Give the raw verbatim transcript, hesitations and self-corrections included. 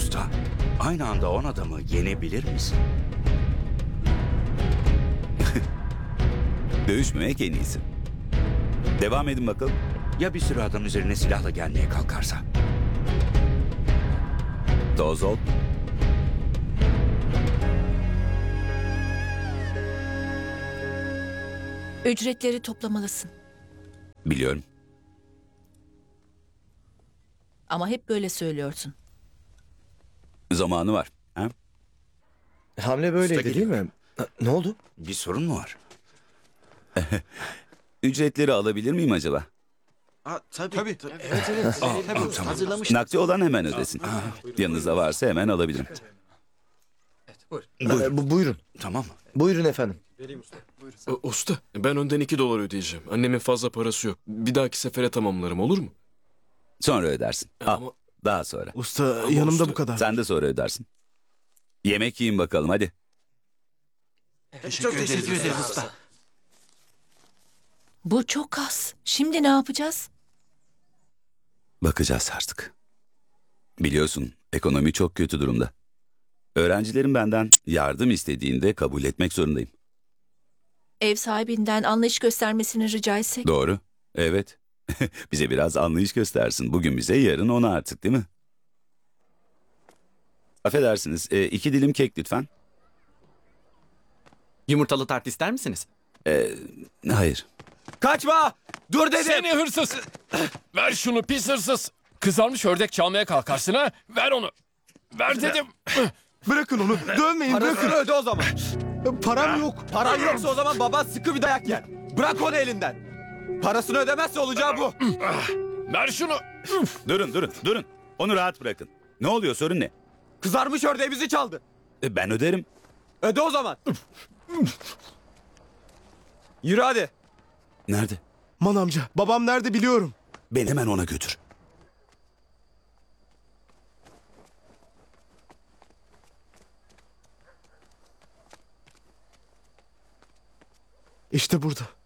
Usta, aynı anda on adamı yenebilir misin? Dövüşmemek en iyisi. Devam edin bakalım. Ya bir sürü adam üzerine silahla gelmeye kalkarsa? Toz ol. Ücretleri toplamalısın. Biliyorum. Ama hep böyle söylüyorsun. Zamanı var. Ha? Hamle böyleydi Usta değil mi? Ha, Ne oldu? Bir sorun mu var? Ücretleri alabilir miyim acaba? Aa, tabii. tabii. Evet evet. Aa, tabii. aa, tamam. Hazırlamış. Nakdi olan hemen ödesin. Yanınızda varsa hemen alabilirim. Buyur. Bu, buyurun. Tamam. Buyurun efendim. U- Usta, ben önden iki dolar ödeyeceğim. Annemin fazla parası yok. Bir dahaki sefere tamamlarım, olur mu? Sonra ödersin. Al. Ama- Daha sonra. Usta Ama yanımda usta- bu kadar. Sen de sonra ödersin. Yemek yiyin bakalım hadi. Çok teşekkür ederiz usta. Bu çok az. Şimdi ne yapacağız? Bakacağız artık. Biliyorsun ekonomi çok kötü durumda. Öğrencilerim benden yardım istediğinde kabul etmek zorundayım. Ev sahibinden anlayış göstermesini rica etsek. Doğru. Evet. Bize biraz anlayış göstersin. Bugün bize, yarın ona artık, değil mi? Affedersiniz. E, iki dilim kek lütfen. Yumurtalı tart ister misiniz? E, hayır. Kaçma! Dur dedim. Seni hırsız! Ver şunu pis hırsız! Kızarmış ördek çalmaya kalkarsın ha? Ver onu! Ver dedim! Bırakın onu. Dövmeyin Parasını bırakın. öde o zaman. Param yok. Paran yoksa o zaman baban sıkı bir dayak yer. Bırak onu elinden. Parasını ödemezse olacağı bu. Ver şunu! Durun durun durun. Onu rahat bırakın. Ne oluyor, sorun ne? Kızarmış ördeğimizi çaldı. E, ben öderim. Öde o zaman. Yürü hadi. Nerede? Man amca babam nerede biliyorum. Beni hemen ona götür. İşte burada.